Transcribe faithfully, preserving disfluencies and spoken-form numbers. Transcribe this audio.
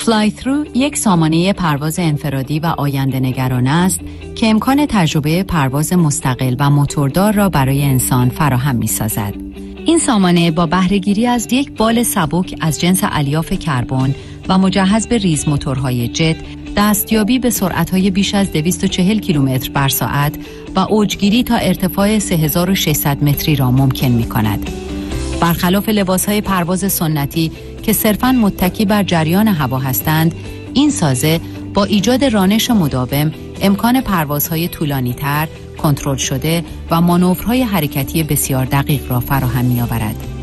فلای ثرو یک سامانه پرواز انفرادی و آینده نگرانه است که امکان تجربه پرواز مستقل و موتوردار را برای انسان فراهم می‌سازد. این سامانه با بهره‌گیری از یک بال سبک از جنس الیاف کربن و مجهز به ریز موتورهای جت، دستیابی به سرعت‌های بیش از دویست و چهل کیلومتر بر ساعت و اوجگیری تا ارتفاع سه هزار و ششصد متری را ممکن می‌کند. برخلاف لباس‌های پرواز سنتی که صرفاً متکی بر جریان هوا هستند، این سازه با ایجاد رانش مداوم امکان پروازهای طولانی‌تر، کنترل شده و مانورهای حرکتی بسیار دقیق را فراهم می‌آورد.